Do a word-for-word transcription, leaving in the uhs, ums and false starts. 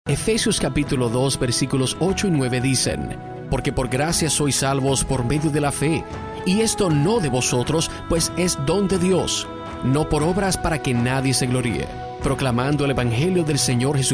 Efesios capítulo dos versículos ocho y nueve dicen: porque por gracia sois salvos por medio de la fe, y esto no de vosotros, pues es don de Dios, no por obras para que nadie se gloríe, proclamando el evangelio del Señor Jesucristo